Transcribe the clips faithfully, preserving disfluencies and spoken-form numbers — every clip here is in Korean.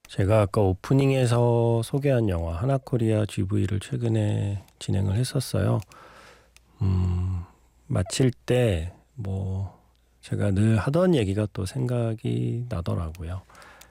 제가 아까 오프닝에서 소개한 영화 하나코리아 지브이를 최근에 진행을 했었어요. 음, 마칠 때 뭐 제가 늘 하던 얘기가 또 생각이 나더라고요.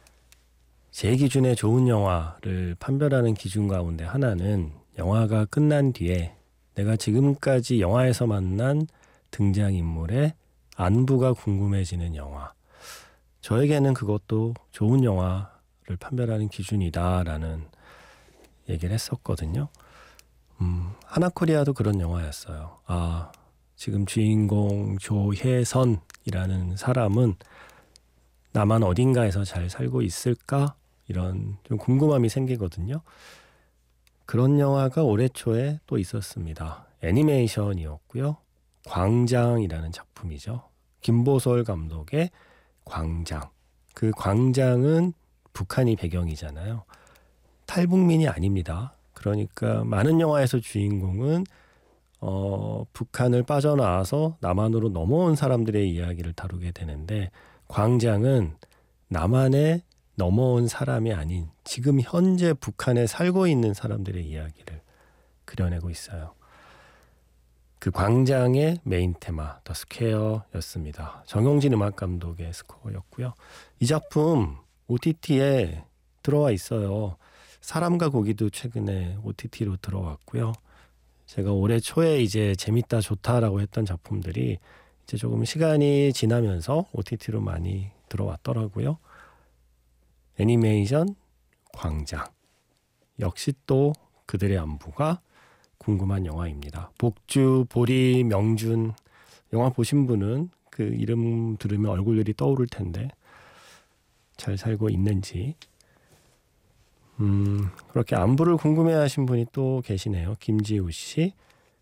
제 기준에 좋은 영화를 판별하는 기준 가운데 하나는 영화가 끝난 뒤에 내가 지금까지 영화에서 만난 등장인물의 안부가 궁금해지는 영화. 저에게는 그것도 좋은 영화를 판별하는 기준이다라는 얘기를 했었거든요. 음, 하나코리아도 그런 영화였어요. 아, 지금 주인공 조혜선이라는 사람은 나만 어딘가에서 잘 살고 있을까? 이런 좀 궁금함이 생기거든요. 그런 영화가 올해 초에 또 있었습니다. 애니메이션이었고요. 광장이라는 작품이죠. 김보솔 감독의 광장. 그 광장은 북한이 배경이잖아요. 탈북민이 아닙니다. 그러니까 많은 영화에서 주인공은 어, 북한을 빠져나와서 남한으로 넘어온 사람들의 이야기를 다루게 되는데 광장은 남한에 넘어온 사람이 아닌 지금 현재 북한에 살고 있는 사람들의 이야기를 그려내고 있어요. 그 광장의 메인 테마 더 스퀘어였습니다. 정용진 음악 감독의 스코어였고요. 이 작품 오티티에 들어와 있어요. 사람과 고기도 최근에 오티티로 들어왔고요. 제가 올해 초에 이제 재밌다 좋다라고 했던 작품들이 이제 조금 시간이 지나면서 오티티로 많이 들어왔더라고요. 애니메이션 광장 역시 또 그들의 안부가 궁금한 영화입니다. 복주, 보리, 명준 영화 보신 분은 그 이름 들으면 얼굴들이 떠오를 텐데 잘 살고 있는지 음, 그렇게 안부를 궁금해하신 분이 또 계시네요. 김지우 씨.